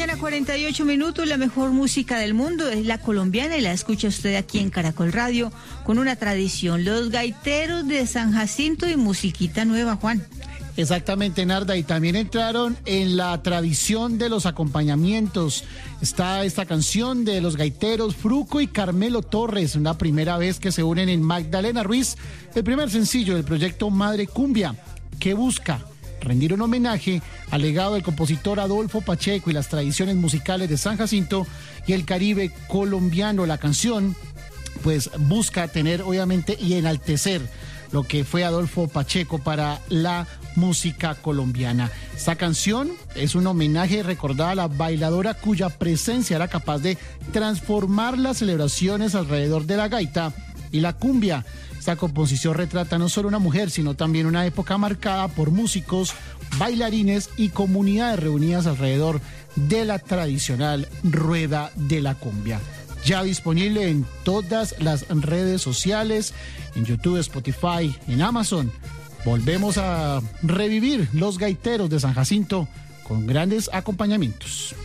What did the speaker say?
mañana, 48 minutos. La mejor música del mundo es la colombiana y la escucha usted aquí en Caracol Radio con una tradición. Los gaiteros de San Jacinto y musiquita nueva, Juan. Exactamente, Narda, y también entraron en la tradición de los acompañamientos. Está esta canción de los gaiteros Fruco y Carmelo Torres, una primera vez que se unen en Magdalena Ruiz, el primer sencillo del proyecto Madre Cumbia, que busca rendir un homenaje al legado del compositor Adolfo Pacheco y las tradiciones musicales de San Jacinto y el Caribe colombiano. La canción pues busca tener obviamente y enaltecer lo que fue Adolfo Pacheco para la música colombiana. Esta canción es un homenaje recordada a la bailadora cuya presencia era capaz de transformar las celebraciones alrededor de la gaita y la cumbia. Esta composición retrata no solo una mujer, sino también una época marcada por músicos, bailarines y comunidades reunidas alrededor de la tradicional rueda de la cumbia. Ya disponible en todas las redes sociales, en YouTube, Spotify, en Amazon. Volvemos a revivir los gaiteros de San Jacinto con grandes acompañamientos.